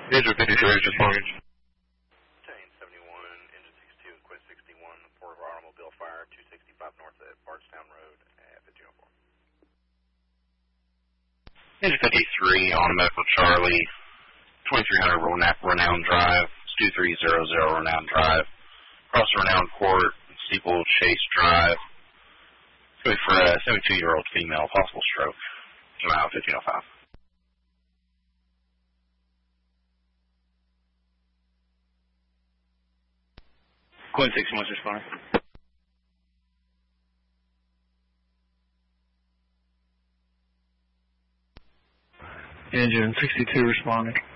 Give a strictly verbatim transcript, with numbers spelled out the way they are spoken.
Engine fifty-three, just mortgage. Chain seventy-one, engine sixty-two, and quit sixty-one, report of automobile fire, two sixty-five north at Bardstown Road at fifteen oh four. Engine fifty-three on Medical Charlie, twenty-three hundred Renown Drive, two three zero zero Renown Drive, across Renown Court, Steeple Chase Drive. It's going to be for a seventy-two-year-old female, possible stroke. Come out fifteen oh five. Quinn sixty-one, responding. Engine sixty-two responding.